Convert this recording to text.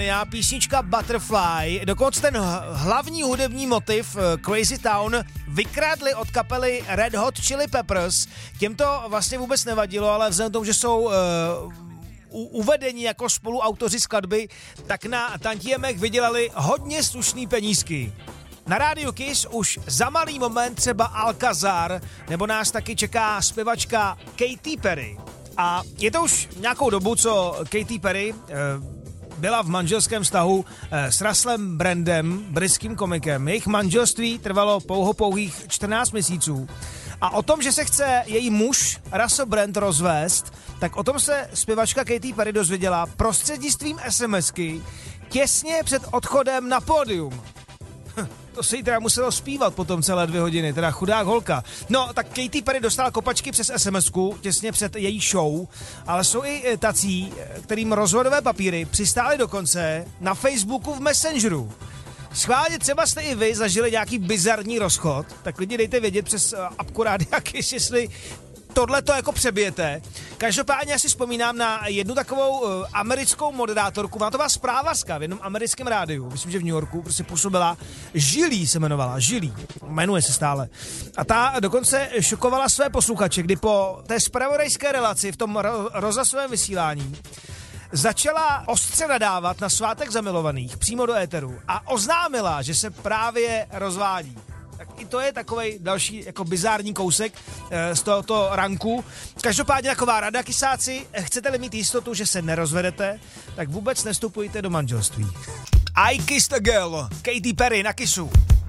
Já písnička Butterfly, dokonce ten hlavní hudební motiv Crazy Town vykradli od kapely Red Hot Chili Peppers. Těm to vlastně vůbec nevadilo, ale vzhledem k tomu, že jsou uvedení jako spoluautoři skladby, tak na tantiemech vydělali hodně slušný penízky. Na rádiu Kiss už za malý moment třeba Alcazar, nebo nás taky čeká zpěvačka Katy Perry. A je to už nějakou dobu, co Katy Perry byla v manželském vztahu s Russellem Brandem, britským komikem. Jejich manželství trvalo pouhých 14 měsíců. A o tom, že se chce její muž Russell Brand rozvést, tak o tom se zpěvačka Katy Perry dozvěděla prostřednictvím SMSky těsně před odchodem na pódium. To se jí teda muselo zpívat potom celé 2 hodiny, teda chudák holka. No, tak Katy Perry dostala kopačky přes SMSku těsně před její show, ale jsou i tací, kterým rozvodové papíry přistály dokonce na Facebooku v Messengeru. Schválně třeba jste i vy zažili nějaký bizarní rozchod, tak lidi dejte vědět přes apku Rádia Kiss, jestli tohle to jako přebijete. Každopádně já si vzpomínám na jednu takovou americkou moderátorku, má to byla zprávařka v jednom americkém rádiu, myslím, že v New Yorku, prostě působila, Žilí se jmenovala, Žilí, jmenuje se stále. A ta dokonce šokovala své posluchače, kdy po té zpravodajské relaci v tom rozhlasovém vysílání začala ostře nadávat na svátek zamilovaných přímo do éteru a oznámila, že se právě rozvádí. Tak i to je takovej další jako bizární kousek z tohoto ranku. Každopádně taková rada, kysáci, chcete-li mít jistotu, že se nerozvedete, tak vůbec nevstupujte do manželství. I Kissed a Girl, Katy Perry na Kissu.